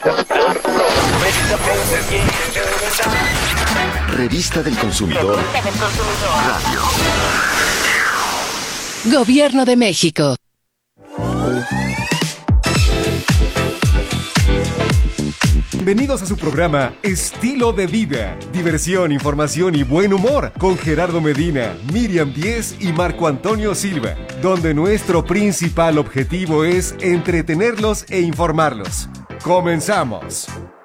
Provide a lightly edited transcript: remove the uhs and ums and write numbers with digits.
Revista del Consumidor. Radio. Gobierno de México. Bienvenidos a su programa Estilo de Vida. Diversión, información y buen humor con Gerardo Medina, Miriam Díez y Marco Antonio Silva, donde nuestro principal objetivo es entretenerlos e informarlos. ¡Comenzamos!